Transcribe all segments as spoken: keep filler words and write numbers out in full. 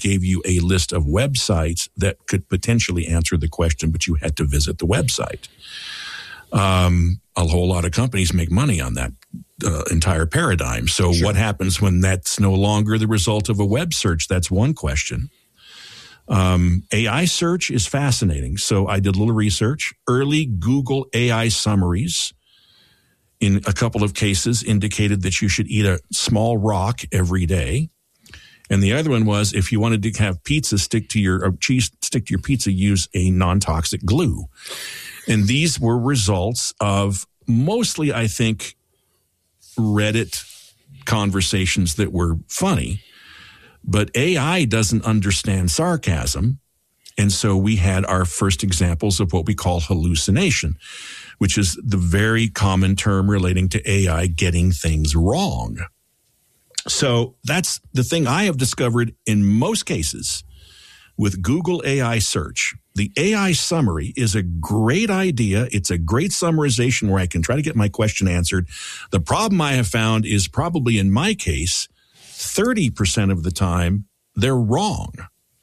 gave you a list of websites that could potentially answer the question, but you had to visit the website. Um, a whole lot of companies make money on that uh, entire paradigm. So Sure. what happens when that's no longer the result of a web search? That's one question. Um, A I search is fascinating. So I did a little research. Early Google A I summaries in a couple of cases indicated that you should eat a small rock every day. And the other one was if you wanted to have pizza stick to your, or cheese stick to your pizza, use a non-toxic glue. And these were results of mostly, I think, Reddit conversations that were funny. But A I doesn't understand sarcasm. And so we had our first examples of what we call hallucination, which is the very common term relating to A I getting things wrong. So that's the thing I have discovered in most cases with Google A I search. The A I summary is a great idea. It's a great summarization where I can try to get my question answered. The problem I have found is probably in my case, thirty percent of the time, they're wrong.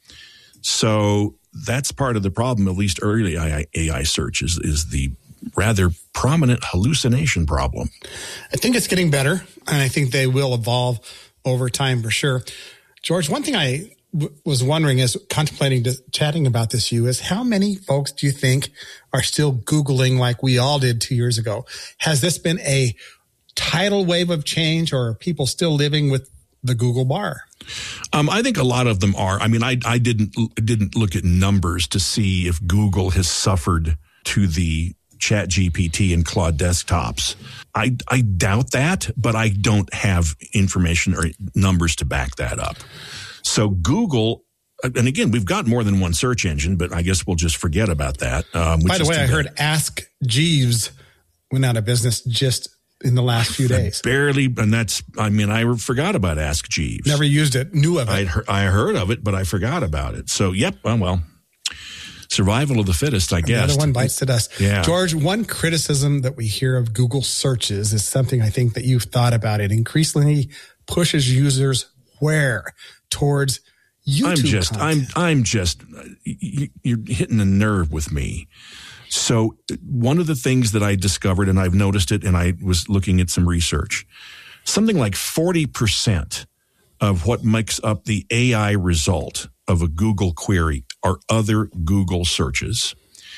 So that's part of the problem, at least early A I search, is, is the rather prominent hallucination problem. I think it's getting better, and I think they will evolve over time for sure. George, one thing I w- was wondering is contemplating to, chatting about this, you is how many folks do you think are still Googling like we all did two years ago? Has this been a tidal wave of change, or are people still living with the Google bar? Um, I think a lot of them are. I mean, I, I didn't didn't look at numbers to see if Google has suffered to the Chat G P T and Claude desktops. I, I doubt that, but I don't have information or numbers to back that up. So Google, and again, we've got more than one search engine, but I guess we'll just forget about that. Um, By the way, I heard Ask Jeeves went out of business just in the last few days. Barely, and that's, I mean, I forgot about Ask Jeeves. Never used it, knew of it. I'd he- I heard of it, but I forgot about it. So, yep, well, well. Survival of the fittest, I guess. Another one bites the dust. Yeah. George, one criticism that we hear of Google searches is something I think that you've thought about. It increasingly pushes users where? Towards YouTube I'm just, content. I'm, I'm just, you're hitting a nerve with me. So one of the things that I discovered, and I've noticed it, and I was looking at some research, something like forty percent of what makes up the A I result of a Google query are other Google searches.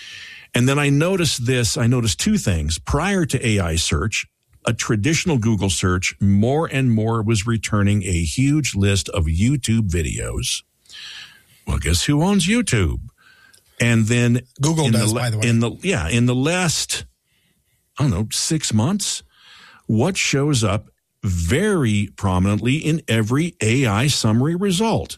And then I noticed this, I noticed two things. Prior to A I search, a traditional Google search more and more was returning a huge list of YouTube videos. Well, guess who owns YouTube? And then Google does, the, by the way. In the, yeah, in the last, I don't know, six months, what shows up very prominently in every A I summary result?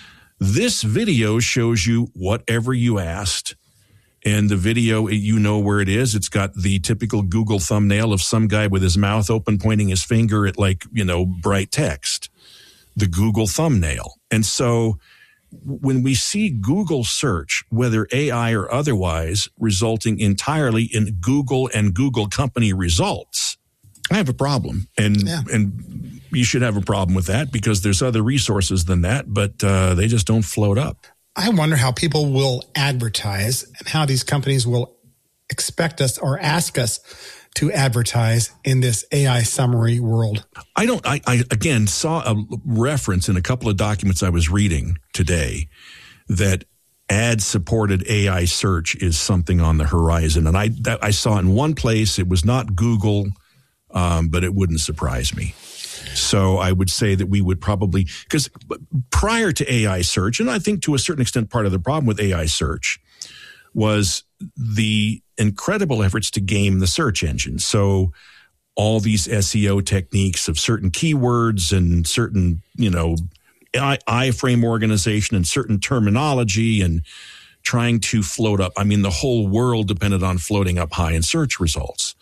This video shows you whatever you asked. And the video, you know where it is. It's got the typical Google thumbnail of some guy with his mouth open, pointing his finger at, like, you know, bright text. The Google thumbnail. And so when we see Google search, whether A I or otherwise, resulting entirely in Google and Google company results, I have a problem. And Yeah. and you should have a problem with that, because there's other resources than that, but uh, they just don't float up. I wonder how people will advertise and how these companies will expect us or ask us to advertise in this A I summary world. I don't, I, I again saw a reference in a couple of documents I was reading today that ad supported A I search is something on the horizon. And I, that, I saw in one place, it was not Google, um, but it wouldn't surprise me. So I would say that we would probably, because prior to A I search, and I think to a certain extent part of the problem with A I search was the incredible efforts to game the search engine. So all these S E O techniques of certain keywords and certain, you know, iframe organization and certain terminology and trying to float up. I mean, the whole world depended on floating up high in search results.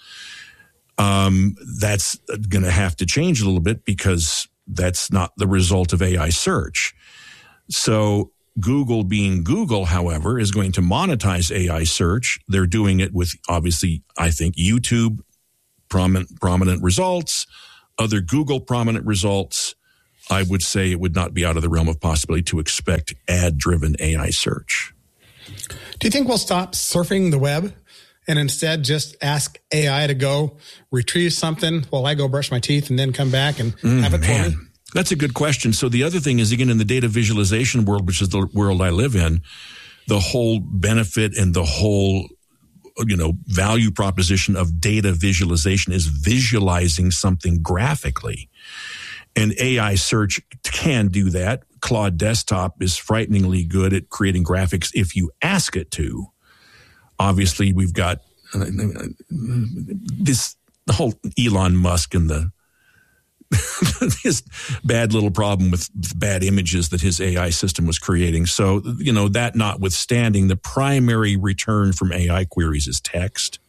Um, that's going to have to change a little bit, because that's not the result of A I search. So Google, being Google, however, is going to monetize A I search. They're doing it with, obviously, I think, YouTube prominent, prominent results, other Google prominent results, I would say it would not be out of the realm of possibility to expect ad-driven A I search. Do you think we'll stop surfing the web and instead just ask A I to go retrieve something while I go brush my teeth and then come back and mm, have it for man. me? That's a good question. So the other thing is, again, in the data visualization world, which is the world I live in, the whole benefit and the whole, you know, value proposition of data visualization is visualizing something graphically. And A I search can do that. Claude Desktop is frighteningly good at creating graphics if you ask it to. Obviously, we've got uh, this the whole Elon Musk and the his bad little problem with bad images that his A I system was creating. So, you know, that notwithstanding, the primary return from A I queries is text.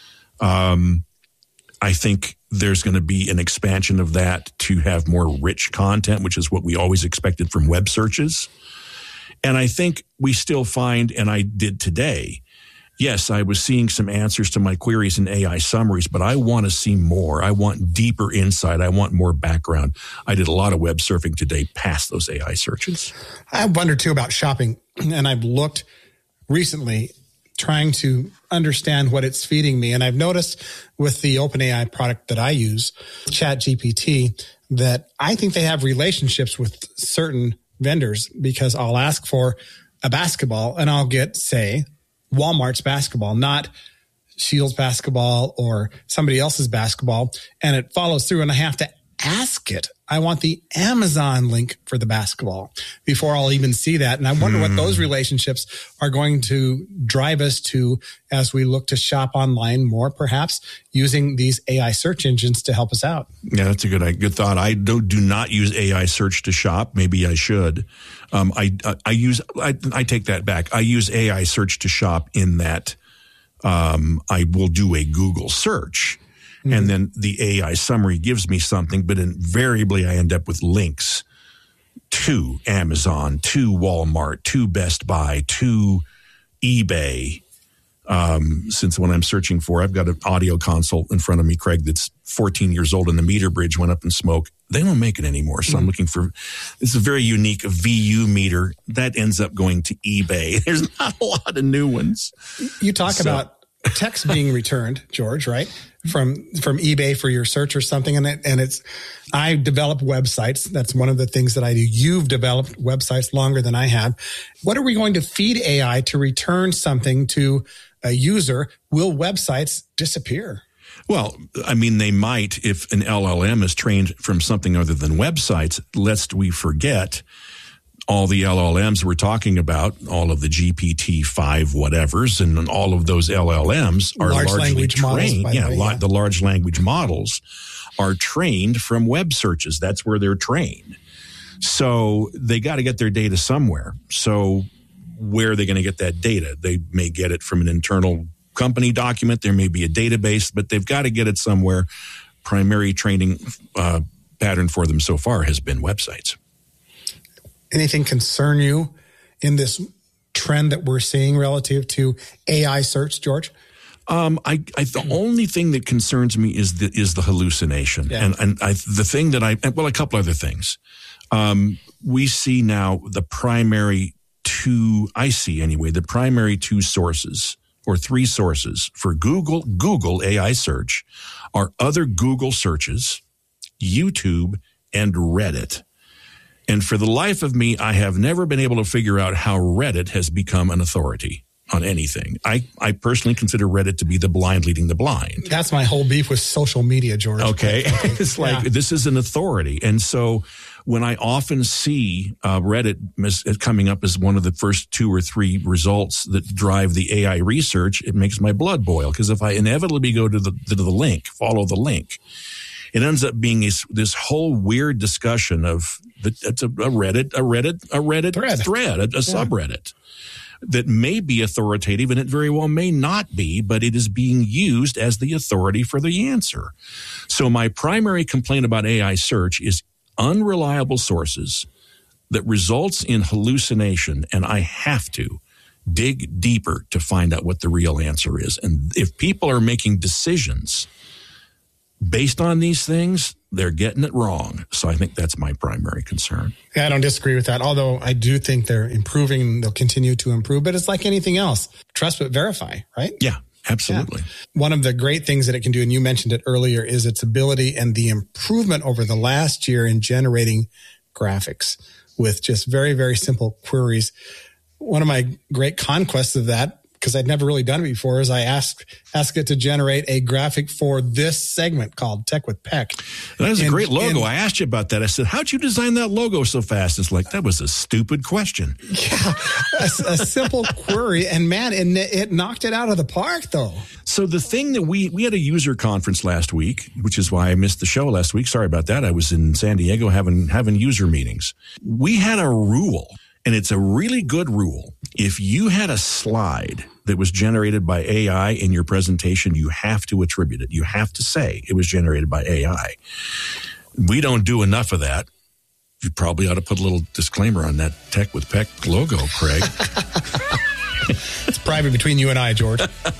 Um, I think there's going to be an expansion of that to have more rich content, which is what we always expected from web searches. And I think we still find, and I did today, yes, I was seeing some answers to my queries in A I summaries, but I want to see more. I want deeper insight. I want more background. I did a lot of web surfing today past those A I searches. I wonder too about shopping, and I've looked recently trying to understand what it's feeding me. And I've noticed with the OpenAI product that I use, ChatGPT, that I think they have relationships with certain vendors because I'll ask for a basketball and I'll get, say, Walmart's basketball, not Shields basketball or somebody else's basketball. And it follows through and I have to ask it. I want the Amazon link for the basketball before I'll even see that. And I wonder hmm. what those relationships are going to drive us to as we look to shop online more, perhaps using these A I search engines to help us out. Yeah, that's a good good thought. I do, do not use A I search to shop. Maybe I should. Um, I, I, I use, I, I take that back. I use A I search to shop in that um, I will do a Google search. Mm-hmm. And then the A I summary gives me something, but invariably I end up with links to Amazon, to Walmart, to Best Buy, to eBay. Um, since when I'm searching for, I've got an audio console in front of me, Craig, that's fourteen years old and the meter bridge went up in smoke. They don't make it anymore. So mm-hmm. I'm looking for, it's a very unique V U meter that ends up going to eBay. There's not a lot of new ones. You talk so. about text being returned, George, right? From from eBay for your search or something. And it, and it's, I develop websites. That's one of the things that I do. You've developed websites longer than I have. What are we going to feed A I to return something to a user? Will websites disappear? Well, I mean, they might if an L L M is trained from something other than websites, lest we forget all the L L Ms we're talking about, all of the G P T five whatevers, and all of those L L Ms are large largely language trained. Models, yeah, the, way, yeah, the large language models are trained from web searches. That's where they're trained. So they got to get their data somewhere. So where are they going to get that data? They may get it from an internal company document. There may be a database, but they've got to get it somewhere. Primary training uh, pattern for them so far has been websites. Anything concern you in this trend that we're seeing relative to A I search, George? Um, I, I the only thing that concerns me is the is the hallucination, yeah. and and I, the thing that I well, a couple other things. Um, we see now the primary two. I see anyway the primary two sources or three sources for Google Google A I search are other Google searches, YouTube, and Reddit. And for the life of me, I have never been able to figure out how Reddit has become an authority on anything. I, I personally consider Reddit to be the blind leading the blind. That's my whole beef with social media, George. Okay. It's like, yeah. This is an authority. And so when I often see uh, Reddit as, as coming up as one of the first two or three results that drive the A I research, it makes my blood boil. Because if I inevitably go to the, to the link, follow the link, it ends up being this, this whole weird discussion of the, it's a, a Reddit, a Reddit, a Reddit thread, thread a, a yeah. subreddit that may be authoritative, and it very well may not be, but it is being used as the authority for the answer. So my primary complaint about A I search is unreliable sources that results in hallucination, and I have to dig deeper to find out what the real answer is. And if people are making decisions based on these things, they're getting it wrong. So I think that's my primary concern. Yeah, I don't disagree with that. Although I do think they're improving. They'll continue to improve. But it's like anything else. Trust but verify, right? Yeah, absolutely. Yeah. One of the great things that it can do, and you mentioned it earlier, is its ability and the improvement over the last year in generating graphics with just very, very simple queries. One of my great conquests of that, because I'd never really done it before, is I asked ask it to generate a graphic for this segment called Tech with Peck. That is a and, great logo. And, I asked you about that. I said, how'd you design that logo so fast? It's like, that was a stupid question. Yeah, a, a simple query. And man, it, it knocked it out of the park, though. So the thing that we, we had a user conference last week, which is why I missed the show last week. Sorry about that. I was in San Diego having, having user meetings. We had a rule, and it's a really good rule. If you had a slide that was generated by A I in your presentation, you have to attribute it. You have to say it was generated by A I. We don't do enough of that. You probably ought to put a little disclaimer on that Tech with Peck logo, Craig. It's private between you and I, George.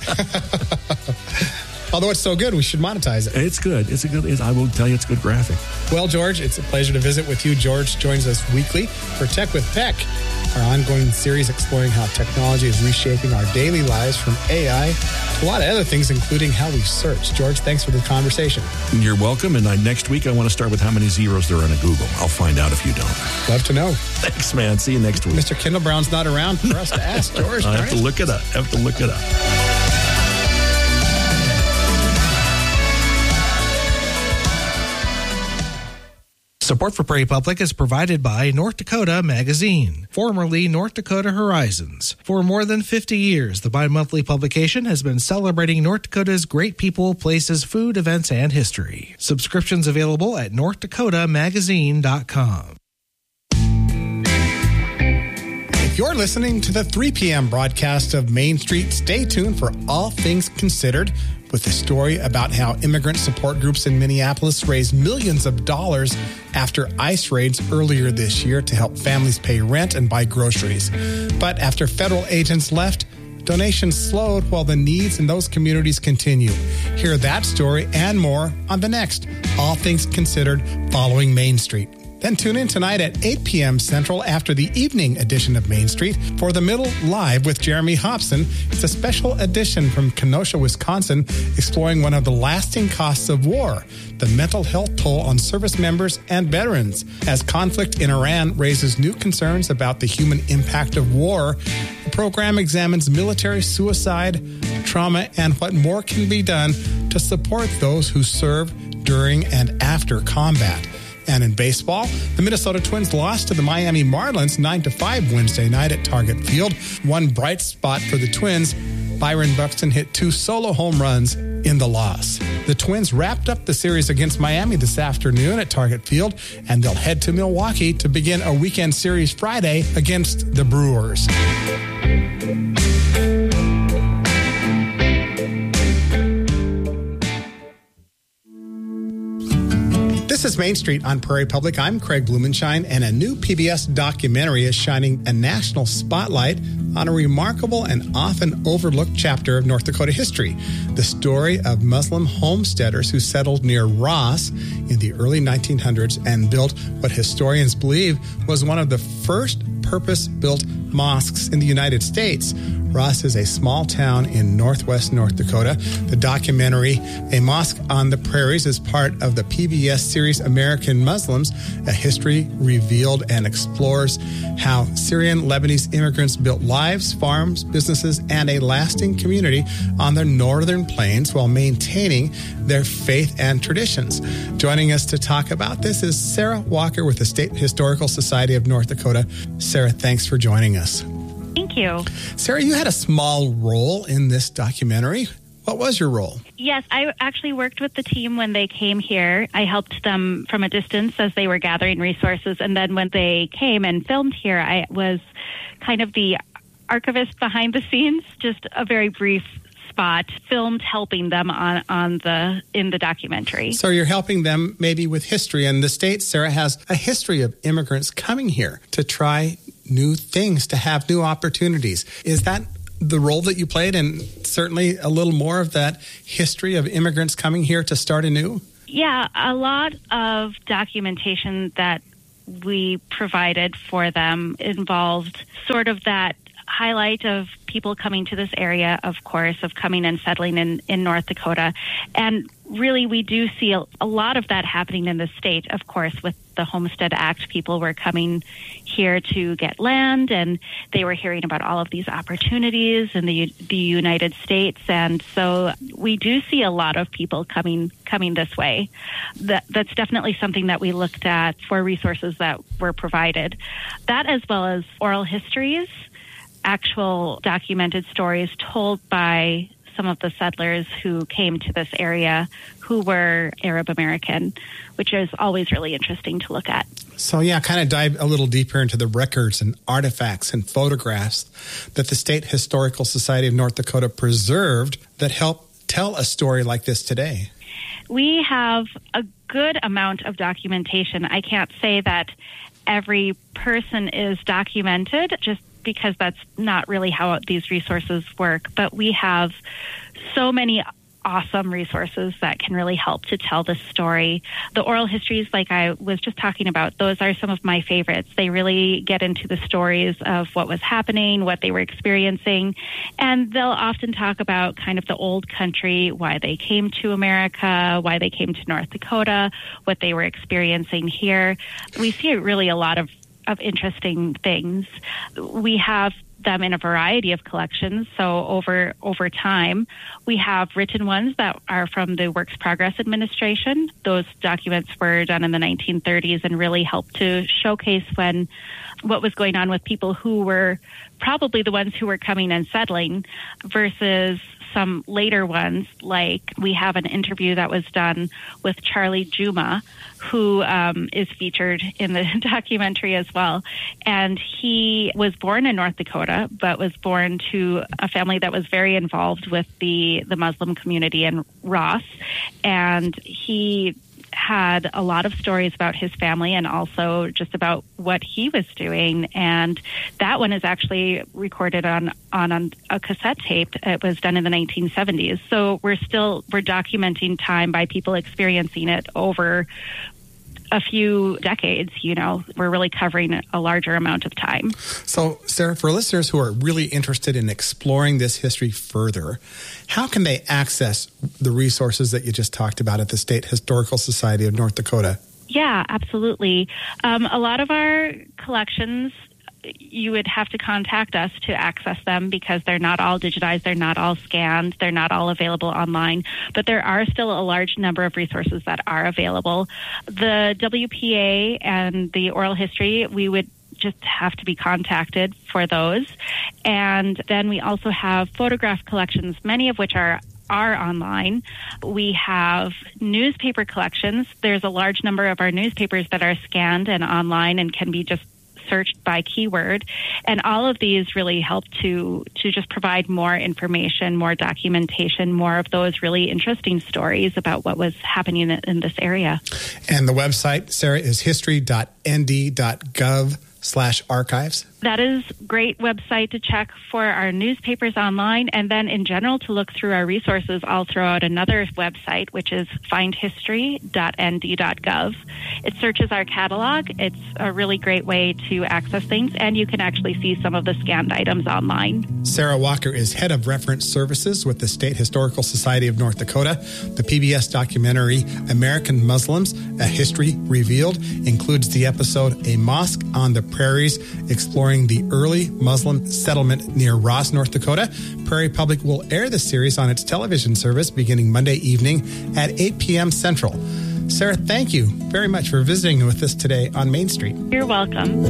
Although it's so good, we should monetize it. It's good. It's a good. It's, I will tell you, it's a good graphic. Well, George, it's a pleasure to visit with you. George joins us weekly for Tech with Peck, our ongoing series exploring how technology is reshaping our daily lives, from A I to a lot of other things, including how we search. George, thanks for the conversation. You're welcome. And I, next week, I want to start with how many zeros there are in a Google. I'll find out if you don't. Love to know. Thanks, man. See you next week. Mister Kendall Brown's not around for us to ask, George. I have to look it up. I have to look it up. Support for Prairie Public is provided by North Dakota Magazine, formerly North Dakota Horizons. For more than fifty years, the bi-monthly publication has been celebrating North Dakota's great people, places, food, events, and history. Subscriptions available at north dakota magazine dot com. If you're listening to the three p.m. broadcast of Main Street, stay tuned for All Things Considered, with a story about how immigrant support groups in Minneapolis raised millions of dollars after ICE raids earlier this year to help families pay rent and buy groceries. But after federal agents left, donations slowed while the needs in those communities continue. Hear that story and more on the next All Things Considered following Main Street. Then tune in tonight at eight p.m. Central after the evening edition of Main Street for The Middle Live with Jeremy Hobson. It's a special edition from Kenosha, Wisconsin, exploring one of the lasting costs of war, the mental health toll on service members and veterans. As conflict in Iran raises new concerns about the human impact of war, the program examines military suicide, trauma, and what more can be done to support those who serve during and after combat. And in baseball, the Minnesota Twins lost to the Miami Marlins nine to five Wednesday night at Target Field. One bright spot for the Twins, Byron Buxton hit two solo home runs in the loss. The Twins wrapped up the series against Miami this afternoon at Target Field, and they'll head to Milwaukee to begin a weekend series Friday against the Brewers. This is Main Street on Prairie Public. I'm Craig Blumenshine, and a new P B S documentary is shining a national spotlight on a remarkable and often overlooked chapter of North Dakota history, the story of Muslim homesteaders who settled near Ross in the early nineteen hundreds and built what historians believe was one of the first purpose-built mosques in the United States. Ross is a small town in northwest North Dakota. The documentary, A Mosque on the Prairies, is part of the P B S series American Muslims, a history revealed, and explores how Syrian Lebanese immigrants built lives, farms, businesses, and a lasting community on the northern plains while maintaining their faith and traditions. Joining us to talk about this is Sarah Walker with the State Historical Society of North Dakota. Sarah, thanks for joining us. Thank you. Sarah, you had a small role in this documentary. What was your role? Yes, I actually worked with the team when they came here. I helped them from a distance as they were gathering resources. And then when they came and filmed here, I was kind of the archivist behind the scenes, just a very brief spot, filmed helping them on, on the in the documentary. So you're helping them maybe with history. And the state, Sarah, has a history of immigrants coming here to try new things, to have new opportunities. Is that the role that you played, and certainly a little more of that history of immigrants coming here to start anew? Yeah, a lot of documentation that we provided for them involved sort of that highlight of people coming to this area, of course, of coming and settling in, in North Dakota. And really, we do see a, a lot of that happening in the state, of course, with the Homestead Act. People were coming here to get land, and they were hearing about all of these opportunities in the the United States. And so we do see a lot of people coming coming this way. That, that's definitely something that we looked at for resources that were provided. That, as well as oral histories, actual documented stories told by some of the settlers who came to this area who were Arab American, which is always really interesting to look at. So, yeah, kind of dive a little deeper into the records and artifacts and photographs that the State Historical Society of North Dakota preserved that help tell a story like this today. We have a good amount of documentation. I can't say that every person is documented, just because that's not really how these resources work. But we have so many awesome resources that can really help to tell this story. The oral histories, like I was just talking about, those are some of my favorites. They really get into the stories of what was happening, what they were experiencing, and they'll often talk about kind of the old country, why they came to America, why they came to North Dakota, what they were experiencing here. We see really a lot of of interesting things. We have them in a variety of collections. So over over time, we have written ones that are from the Works Progress Administration. Those documents were done in the nineteen thirties and really helped to showcase when what was going on with people who were probably the ones who were coming and settling versus some later ones. Like we have an interview that was done with Charlie Juma, who um, is featured in the documentary as well. And he was born in North Dakota, but was born to a family that was very involved with the, the Muslim community in Ross. And he had a lot of stories about his family and also just about what he was doing. And that one is actually recorded on, on, on a cassette tape. It was done in the nineteen seventies. So we're still, we're documenting time by people experiencing it over a few decades. You know, we're really covering a larger amount of time. So, Sarah, for listeners who are really interested in exploring this history further, how can they access the resources that you just talked about at the State Historical Society of North Dakota? Yeah, absolutely. Um, a lot of our collections, you would have to contact us to access them because they're not all digitized, they're not all scanned, they're not all available online, but there are still a large number of resources that are available. The W P A and the oral history, we would just have to be contacted for those. And then we also have photograph collections, many of which are are online. We have newspaper collections. There's a large number of our newspapers that are scanned and online and can be just searched by keyword. And all of these really help to to just provide more information, more documentation, more of those really interesting stories about what was happening in, in this area. And the website, Sarah, is history dot n d dot gov slash archives. That is a great website to check for our newspapers online, and then in general to look through our resources. I'll throw out another website, which is find history dot n d dot gov. It searches our catalog. It's a really great way to access things, and you can actually see some of the scanned items online. Sarah Walker is Head of Reference Services with the State Historical Society of North Dakota. The P B S documentary American Muslims, A History Revealed includes the episode A Mosque on the Prairies, exploring the early Muslim settlement near Ross, North Dakota. Prairie Public will air the series on its television service beginning Monday evening at eight p.m. Central. Sarah, thank you very much for visiting with us today on Main Street. You're welcome.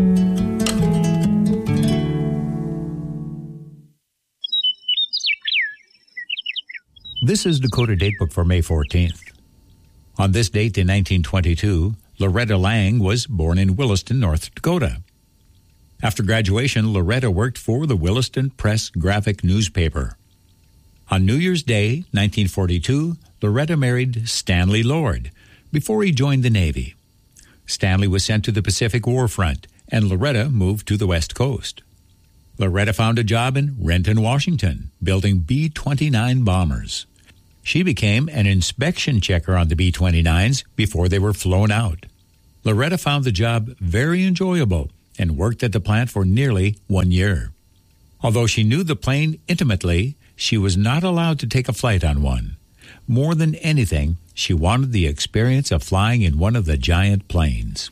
This is Dakota Datebook for May fourteenth. On this date in nineteen twenty-two, Loretta Lang was born in Williston, North Dakota. After graduation, Loretta worked for the Williston Press graphic newspaper. On New Year's Day, nineteen forty-two, Loretta married Stanley Lord before he joined the Navy. Stanley was sent to the Pacific War Front, and Loretta moved to the West Coast. Loretta found a job in Renton, Washington, building B twenty-nine bombers. She became an inspection checker on the B twenty-nines before they were flown out. Loretta found the job very enjoyable and worked at the plant for nearly one year. Although she knew the plane intimately, she was not allowed to take a flight on one. More than anything, she wanted the experience of flying in one of the giant planes.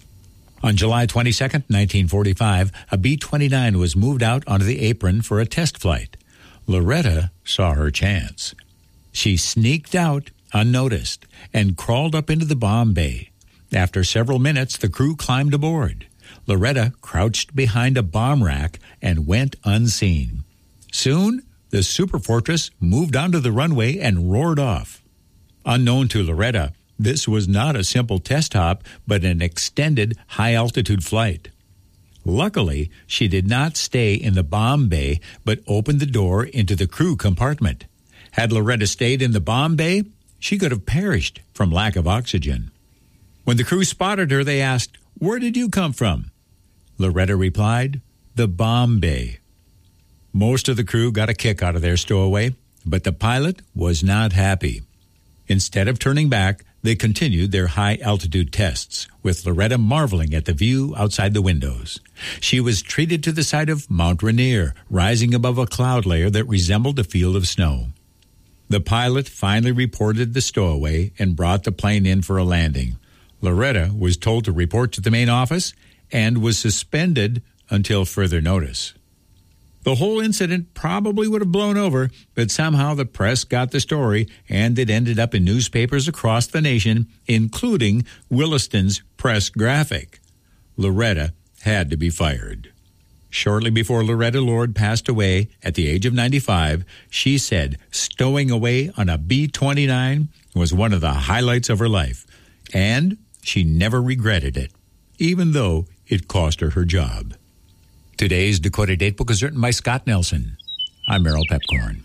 On July twenty-second, nineteen forty-five, a B twenty-nine was moved out onto the apron for a test flight. Loretta saw her chance. She sneaked out unnoticed and crawled up into the bomb bay. After several minutes, the crew climbed aboard. Loretta crouched behind a bomb rack and went unseen. Soon, the Superfortress moved onto the runway and roared off. Unknown to Loretta, this was not a simple test hop, but an extended high-altitude flight. Luckily, she did not stay in the bomb bay, but opened the door into the crew compartment. Had Loretta stayed in the bomb bay, she could have perished from lack of oxygen. When the crew spotted her, they asked, "Where did you come from?" Loretta replied, "The bomb bay." Most of the crew got a kick out of their stowaway, but the pilot was not happy. Instead of turning back, they continued their high-altitude tests, with Loretta marveling at the view outside the windows. She was treated to the sight of Mount Rainier, rising above a cloud layer that resembled a field of snow. The pilot finally reported the stowaway and brought the plane in for a landing. Loretta was told to report to the main office and was suspended until further notice. The whole incident probably would have blown over, but somehow the press got the story, and it ended up in newspapers across the nation, including Williston's Press Graphic. Loretta had to be fired. Shortly before Loretta Lord passed away at the age of ninety-five, she said stowing away on a B twenty-nine was one of the highlights of her life, and she never regretted it, even though it cost her her job. Today's Dakota Datebook is written by Scott Nelson. I'm Merrill Pepcorn.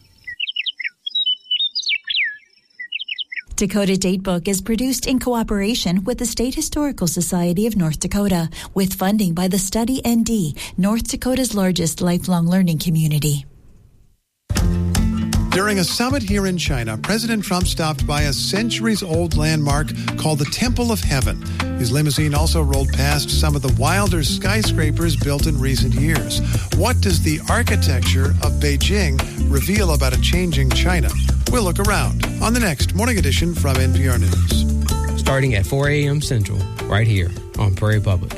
Dakota Datebook is produced in cooperation with the State Historical Society of North Dakota, with funding by the Study N D, North Dakota's largest lifelong learning community. During a summit here in China, President Trump stopped by a centuries-old landmark called the Temple of Heaven. His limousine also rolled past some of the wilder skyscrapers built in recent years. What does the architecture of Beijing reveal about a changing China? We'll look around on the next Morning Edition from N P R News. Starting at four a.m. Central, right here on Prairie Public.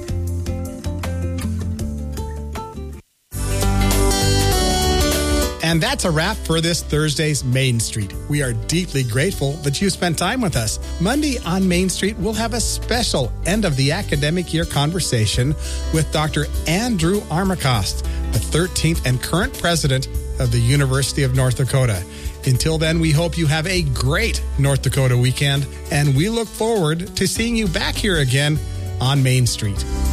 And that's a wrap for this Thursday's Main Street. We are deeply grateful that you spent time with us. Monday on Main Street, we'll have a special end of the academic year conversation with Doctor Andrew Armacost, the thirteenth and current president of the University of North Dakota. Until then, we hope you have a great North Dakota weekend, and we look forward to seeing you back here again on Main Street.